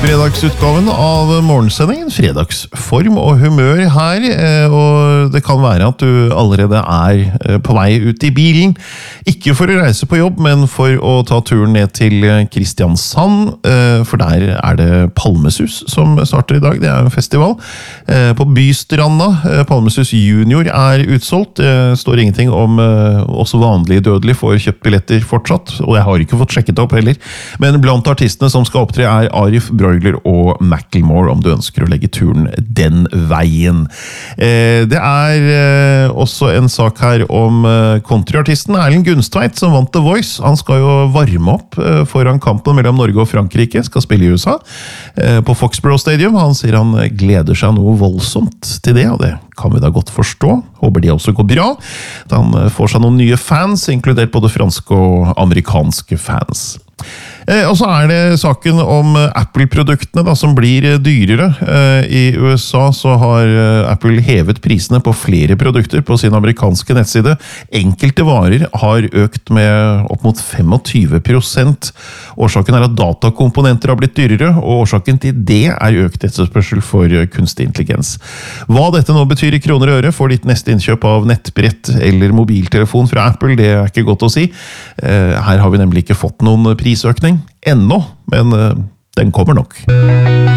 Fredagsutgaven av morgensendingen, fredagsform og humør her, og det kan være at du allerede på vei ut i bilen, ikke for å reise på jobb, men for å ta turen ned til Kristiansand, for der det Palmesus som starter i dag, det en festival. På Bystranda, Palmesus Junior utsolgt, det står ingenting om også vanlige dødelige får kjøpt billetter fortsatt, og jeg har ikke fått sjekket opp heller, men blant artistene som skal opptre Arif Broigler og Macklemore, om du ønsker å legge turen den veien. Det også en sak her om countryartisten Erlend Gunstveit, som vant The Voice. Han skal jo varme opp foran kampen mellom Norge og Frankrike, skal spille i USA, på Foxborough Stadium. Han sier han gleder seg noe voldsomt til det, og det kan vi da godt forstå. Håper de også går bra. Han får seg noen nye fans, inkludert både franske og amerikanske fans. Og så det saken om Apple-produktene da, som blir dyrere. I USA så har Apple hevet prisene på flere produkter på sin amerikanske nettside. Enkelte varer har økt med opp mot 25%. Årsaken at datakomponenter har blitt dyrere, og årsaken til det økt etterspørsel for kunstig intelligens. Hva dette nå betyr i kroner og øre for ditt neste innkjøp av nettbrett eller mobiltelefon fra Apple, det ikke godt å si. Her har vi nemlig ikke fått noen prisøkning ennå, men den kommer nok.